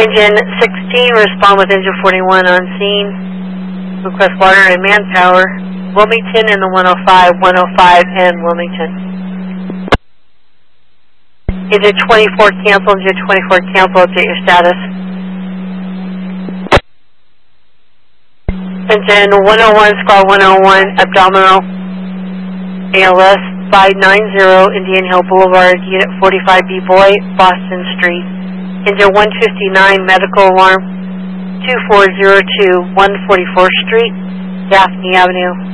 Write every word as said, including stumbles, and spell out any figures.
Engine sixteen, respond with engine forty-one on scene. Request water and manpower. Wilmington in the one oh five, one oh five, and Wilmington. Engine twenty-four cancel, engine twenty-four cancel, update your status. Engine one oh one, squad one oh one, abdominal, A L S five ninety, Indian Hill Boulevard, Unit forty-five B Boy, Boston Street. Engine one fifty-nine, medical alarm, two four zero two, one forty-fourth Street, Daphne Avenue.